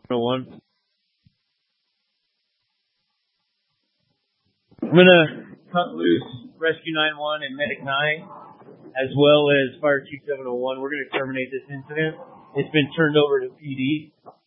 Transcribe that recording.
1. I'm gonna cut loose Rescue 911 and Medic 9, as well as Fire Chief 701. We're gonna terminate this incident. It's been turned over to PD.